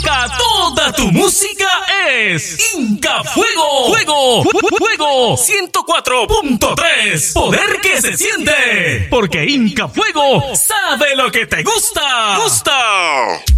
toda tu música es Inca Fuego. Fuego 104.3. Poder que se siente. Porque Inca Fuego sabe lo que te gusta.